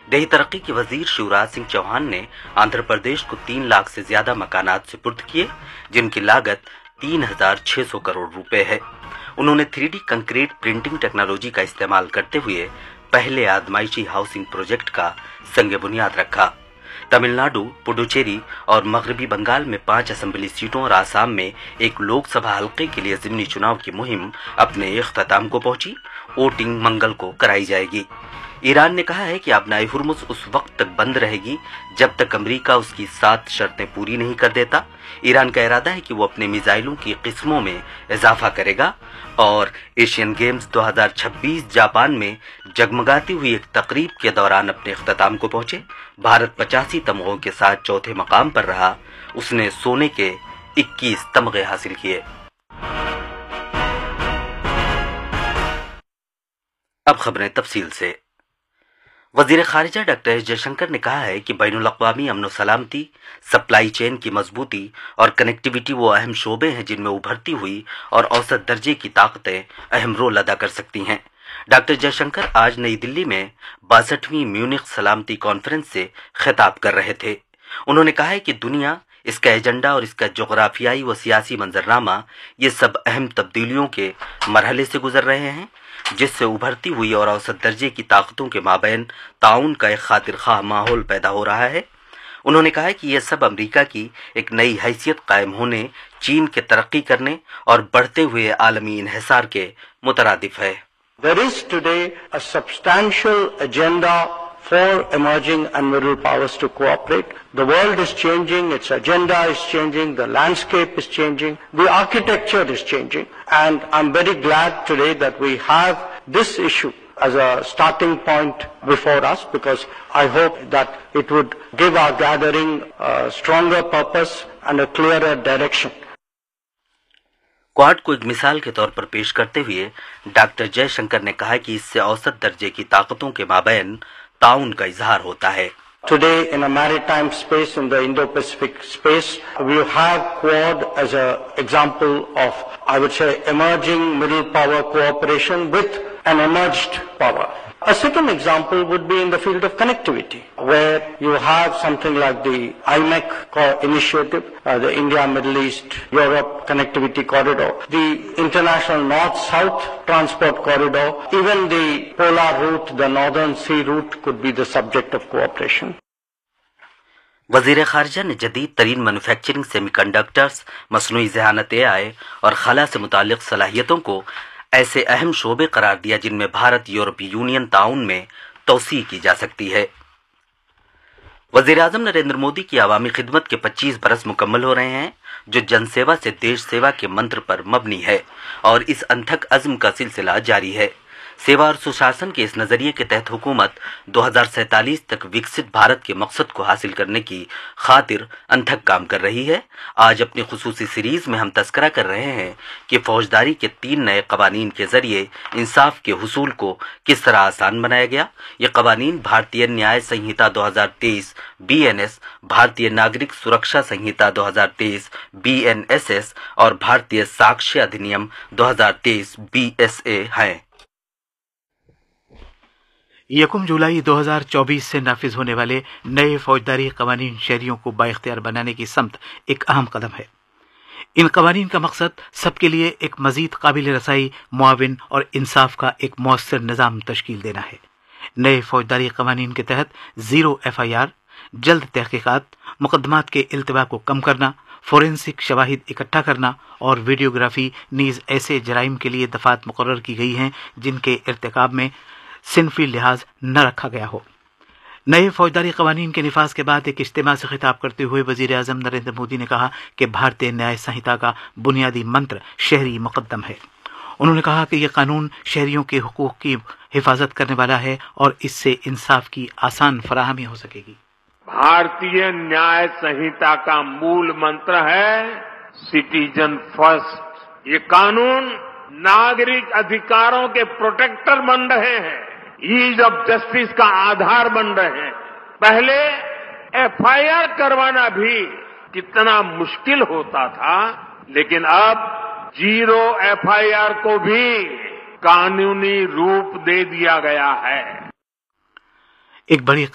देही तरक्की के वजीर शिवराज सिंह चौहान ने आंध्र प्रदेश को 3 लाख से ज्यादा मकानात सुपुर्द किए, जिनकी लागत 3,600 करोड़ रुपए है। उन्होंने 3D कंक्रीट प्रिंटिंग टेक्नोलॉजी का इस्तेमाल करते हुए पहले आदमाइशी हाउसिंग प्रोजेक्ट का संग बुनियाद रखा। तमिलनाडु, पुडुचेरी और मगरबी बंगाल में 5 असेंबली सीटों और आसाम में एक लोकसभा हलके के लिए जिमनी चुनाव की मुहिम अपने इख्तिताम को पहुंची। वोटिंग मंगल को कराई जाएगी। ईरान ने कहा है कि आबनाए हुर्मुज उस वक्त तक बंद रहेगी जब तक अमेरिका उसकी 7 शर्तें पूरी नहीं कर देता। ईरान का इरादा है कि वो अपने मिसाइलों की किस्मों में इजाफा करेगा। और एशियन गेम्स 2026 जापान में जगमगाती हुई एक तकरीब के दौरान अपने इख्तिताम को पहुंचे। भारत 85 तमगों के साथ चौथे मकाम पर रहा। उसने सोने के 21 तमगे हासिल किए। अब खबरें तफसील से। वजीर खारिजा डॉक्टर एस जयशंकर ने कहा है कि बैनुल-अक़वामी अमन सलामती, सप्लाई चेन की मजबूती और कनेक्टिविटी वो अहम शोबे हैं जिनमें उभरती हुई और औसत दर्जे की ताकतें अहम रोल अदा कर सकती हैं। डॉक्टर जयशंकर आज नई दिल्ली में 62वीं म्यूनिख सलामती कॉन्फ्रेंस से खिताब कर रहे थे। उन्होंने कहा है कि दुनिया, इसका एजेंडा और इसका जोग्राफियाई व सियासी मंजरनामा ये सब अहम तब्दीलियों के मरहले से गुजर रहे हैं, जिससे उभरती हुई और औसत दर्जे की ताकतों के माबैन ताउन का एक खातिर खाह माहौल पैदा हो रहा है। उन्होंने कहा कि यह सब अमेरिका की एक नई हैसियत कायम होने, चीन के तरक्की करने और बढ़ते हुए आलमी इन्हिसार के मुतरादिफ है। There is today a substantial agenda for emerging and middle powers to cooperate. The world is changing, its agenda is changing, the landscape is changing, the architecture is changing, and I'm very glad today that we have this issue as a starting point before us, because I hope that it would give our gathering a stronger purpose and a clearer direction. Quad को एक मिसाल के तौर पर पेश करते हुए doctor Jaishankar ने कहा कि इससे औसत दर्जे की ताकतों के माबैन ताउन का इजहार होता है। Today in a maritime space, in the Indo-Pacific space, we have Quad as an example of, I would say, emerging middle power cooperation with an emerged power. A second example would be in the field of connectivity, where you have something like the IMEC initiative, the India-Middle East-Europe Connectivity Corridor, the International North-South Transport Corridor, even the polar route, the Northern Sea route could be the subject of cooperation. वजीर खारजा ने जदीद तरीन manufacturing semiconductors, मसनूई ज़हानत AI और खला से मुतालिक सलाहियतों को ऐसे अहम शोबे करार दिया जिनमें भारत यूरोपीय यूनियन ताउन में तौसी की जा सकती है। वजीर आजम नरेंद्र मोदी की आवामी खिदमत के 25 बरस मुकम्मल हो रहे हैं, जो जनसेवा से देश सेवा के मंत्र पर मबनी है और इस अनथक अज़्म का सिलसिला जारी है। सेवा और सुशासन के इस नजरिए के तहत हुकूमत 2047 तक विकसित भारत के मकसद को हासिल करने की खातिर अनथक काम कर रही है। आज अपनी खुसूसी सीरीज में हम तस्करा कर रहे हैं कि फौजदारी के 3 नए कवानीन के जरिए इंसाफ के हुसूल को किस तरह आसान बनाया गया। ये कवानीन भारतीय न्याय संहिता 2023 BNS, भारतीय नागरिक सुरक्षा संहिता 2023 BNSS और भारतीय साक्ष्य अधिनियम 2023 BSA हैं। 1 जुलाई 2024 से नाफिज होने वाले नए फौजदारी कवानीन शहरियों को बाइख्तियार बनाने की समत एक अहम कदम है। इन कवानीन का मकसद सबके लिए एक मजीद काबिल रसाई, मुआविन और इंसाफ का एक मौसर निज़ाम तश्कील देना है। नए फौजदारी कवानीन के तहत 0 FIR, जल्द तहकीकात, मुकदमात के इल्तिवा को कम करना, फोरेंसिक शवाहिद इकट्ठा करना और वीडियोग्राफी नीज ऐसे जराइम के लिए दफात मुकर्रर की गई हैं जिनके इर्तिकाब में सिनफी लिहाज न रखा गया हो। नए फौजदारी कवानीन के निफाज के बाद एक इज्तिमा से खिताब करते हुए वजीर आजम नरेंद्र मोदी ने कहा कि भारतीय न्याय संहिता का बुनियादी मंत्र शहरी मुकद्दम है। उन्होंने कहा कि यह कानून शहरियों के हुकूक की हिफाजत करने वाला है और इससे इंसाफ की आसान फराहमी हो सकेगी। भारतीय न्याय संहिता का मूल मंत्र है सिटीजन फर्स्ट। ये कानून नागरिक अधिकारों के प्रोटेक्टर बन रहे हैं, ईज ऑफ जस्टिस का आधार बन रहे हैं। पहले FIR करवाना भी कितना मुश्किल होता था, लेकिन अब 0 FIR को भी कानूनी रूप दे दिया गया है। एक बड़ी